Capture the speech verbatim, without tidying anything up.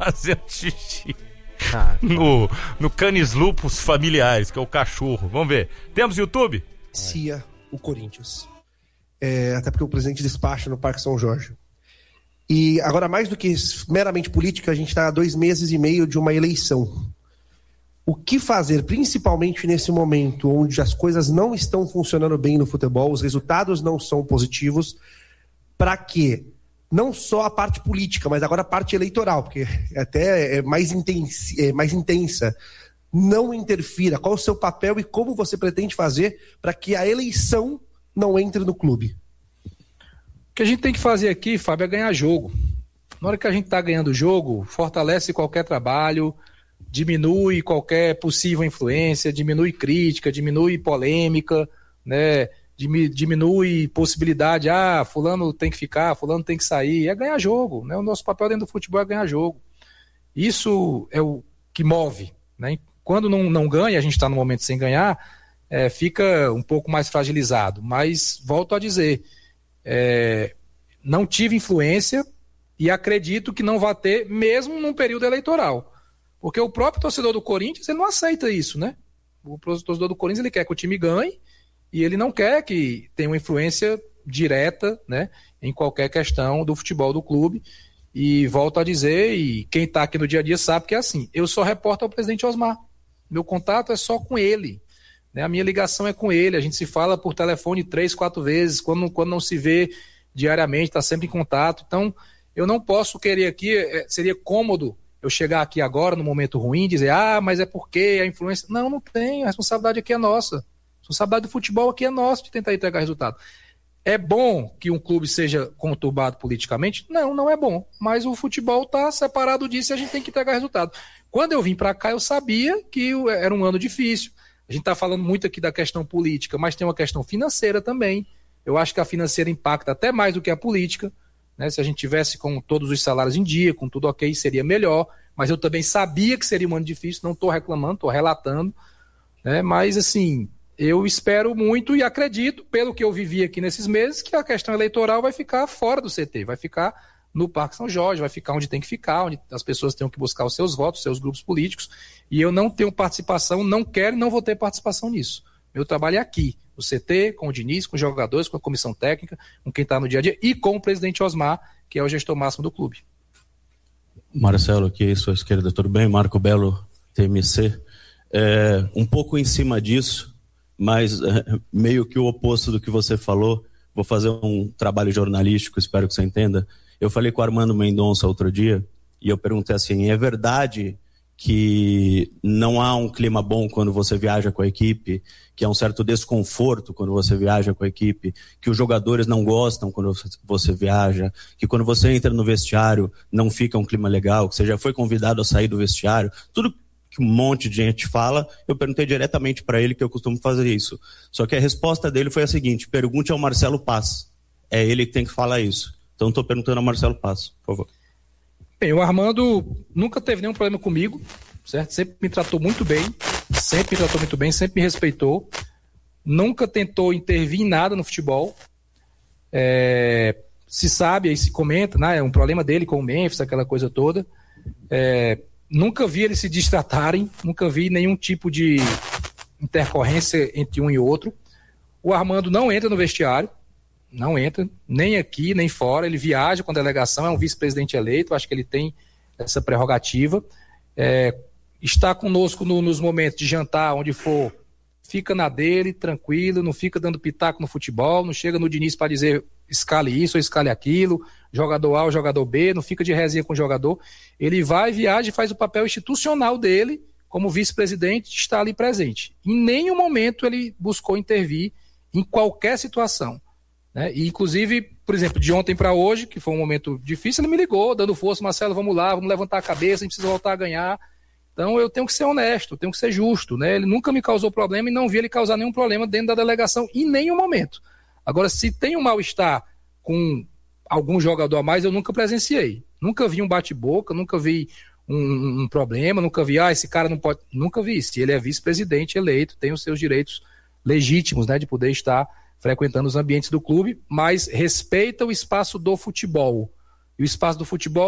fazendo xixi Ah, no, no canis lupus familiares, que é o cachorro. Vamos ver. Temos YouTube? Cia o Corinthians. É, até porque o presidente despacha no Parque São Jorge. E agora, mais do que meramente política, a gente está há dois meses e meio de uma eleição. O que fazer, principalmente nesse momento onde as coisas não estão funcionando bem no futebol, os resultados não são positivos, para que não só a parte política, mas agora a parte eleitoral, porque até é mais, intensa, é mais intensa, não interfira? Qual o seu papel e como você pretende fazer para que a eleição não entre no clube? O que a gente tem que fazer aqui, Fábio, é ganhar jogo. Na hora que a gente está ganhando o jogo, fortalece qualquer trabalho, diminui qualquer possível influência, diminui crítica, diminui polêmica, né? Diminui possibilidade, ah, fulano tem que ficar, fulano tem que sair. É ganhar jogo, né? O nosso papel dentro do futebol é ganhar jogo. Isso é o que move, né? Quando não, não ganha, a gente está no momento sem ganhar, é, fica um pouco mais fragilizado. Mas, volto a dizer, é, não tive influência e acredito que não vai ter, mesmo num período eleitoral. Porque o próprio torcedor do Corinthians, ele não aceita isso, né? O torcedor do Corinthians, ele quer que o time ganhe e ele não quer que tenha uma influência direta, né, em qualquer questão do futebol do clube. E volto a dizer, e quem está aqui no dia a dia sabe que é assim, eu sou repórter ao presidente Osmar. Meu contato é só com ele, né? A minha ligação é com ele, a gente se fala por telefone três, quatro vezes, quando, quando não se vê diariamente, está sempre em contato. Então, eu não posso querer aqui, é, seria cômodo eu chegar aqui agora, no momento ruim, dizer, ah, mas é porque a influência... Não, não tem, a responsabilidade aqui é nossa. A responsabilidade do futebol aqui é nossa de tentar entregar resultado. É bom que um clube seja conturbado politicamente? Não, não é bom. Mas o futebol está separado disso e a gente tem que entregar resultado. Quando eu vim para cá, eu sabia que era um ano difícil. A gente está falando muito aqui da questão política, mas tem uma questão financeira também. Eu acho que a financeira impacta até mais do que a política, né? Se a gente tivesse com todos os salários em dia, com tudo ok, seria melhor. Mas eu também sabia que seria um ano difícil, não estou reclamando, estou relatando, né? Mas, assim, eu espero muito e acredito, pelo que eu vivi aqui nesses meses, que a questão eleitoral vai ficar fora do C T, vai ficar no Parque São Jorge, vai ficar onde tem que ficar, onde as pessoas tenham que buscar os seus votos, os seus grupos políticos, e eu não tenho participação, não quero e não vou ter participação nisso. Meu trabalho é aqui, no C T, com o Diniz, com os jogadores, com a comissão técnica, com quem está no dia a dia e com o presidente Osmar, que é o gestor máximo do clube. Marcelo, aqui à sua esquerda, tudo bem? Marco Belo, T M C. É, um pouco em cima disso, mas é, meio que o oposto do que você falou, vou fazer um trabalho jornalístico, espero que você entenda. Eu falei com o Armando Mendonça outro dia, e eu perguntei assim, é verdade que não há um clima bom quando você viaja com a equipe, que há um certo desconforto quando você viaja com a equipe, que os jogadores não gostam quando você viaja, que quando você entra no vestiário não fica um clima legal, que você já foi convidado a sair do vestiário, tudo que um monte de gente fala, eu perguntei diretamente para ele, que eu costumo fazer isso. Só que a resposta dele foi a seguinte, pergunte ao Marcelo Paz, é ele que tem que falar isso. Então estou perguntando ao Marcelo Paz, por favor. Bem, o Armando nunca teve nenhum problema comigo, certo? Sempre me tratou muito bem, sempre me tratou muito bem, sempre me respeitou, nunca tentou intervir em nada no futebol. É, se sabe, aí se comenta, né? É um problema dele com o Memphis, aquela coisa toda. É, nunca vi eles se distratarem, nunca vi nenhum tipo de intercorrência entre um e outro. O Armando não entra no vestiário, não entra, nem aqui, nem fora, ele viaja com a delegação, é um vice-presidente eleito, acho que ele tem essa prerrogativa, é, está conosco no, nos momentos de jantar, onde for, fica na dele, tranquilo, não fica dando pitaco no futebol, não chega no Diniz para dizer escale isso ou escale aquilo, jogador A ou jogador B, não fica de resenha com o jogador, ele vai, viaja e faz o papel institucional dele, como vice-presidente, está ali presente. Em nenhum momento ele buscou intervir em qualquer situação. Né? E, inclusive, por exemplo, de ontem para hoje, que foi um momento difícil, ele me ligou, dando força, Marcelo, vamos lá, vamos levantar a cabeça, a gente precisa voltar a ganhar. Então eu tenho que ser honesto, tenho que ser justo, né? Ele nunca me causou problema e não vi ele causar nenhum problema dentro da delegação em nenhum momento. Agora, se tem um mal-estar com algum jogador a mais, eu nunca presenciei. Nunca vi um bate-boca, nunca vi um, um problema, nunca vi, ah, esse cara não pode... Nunca vi. Se ele é vice-presidente eleito, tem os seus direitos legítimos, né, de poder estar frequentando os ambientes do clube, mas respeita o espaço do futebol. E o espaço do futebol